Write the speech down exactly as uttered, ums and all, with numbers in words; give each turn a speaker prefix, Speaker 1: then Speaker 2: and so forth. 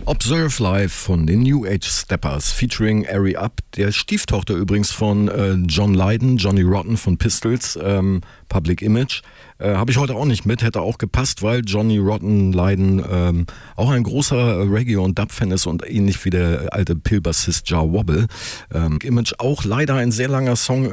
Speaker 1: Observe Live von den New Age Steppers featuring Ari Up, der Stieftochter übrigens von äh, John Lydon, Johnny Rotten von Pistols, ähm, Public Image. Äh, Habe ich heute auch nicht mit, hätte auch gepasst, weil Johnny Rotten Lydon ähm, auch ein großer Reggae- und Dub-Fan ist und ähnlich wie der alte Pill-Bassist Jah Wobble. Ähm, Image auch leider ein sehr langer Song